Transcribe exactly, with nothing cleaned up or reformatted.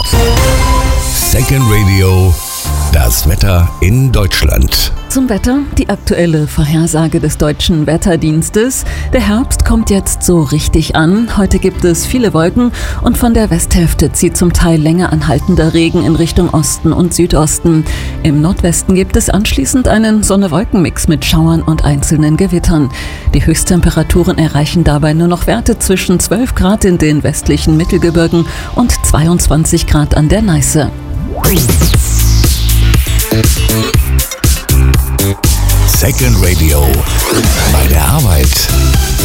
Second Radio, das Wetter in Deutschland. Zum Wetter die aktuelle Vorhersage des Deutschen Wetterdienstes. Der Herbst kommt jetzt so richtig an. Heute gibt es viele Wolken und von der Westhälfte zieht zum Teil länger anhaltender Regen in Richtung Osten und Südosten. Im Nordwesten gibt es anschließend einen Sonne-Wolken-Mix mit Schauern und einzelnen Gewittern. Die Höchsttemperaturen erreichen dabei nur noch Werte zwischen zwölf Grad in den westlichen Mittelgebirgen und zweiundzwanzig Grad an der Neiße. Second Radio, bei der Arbeit.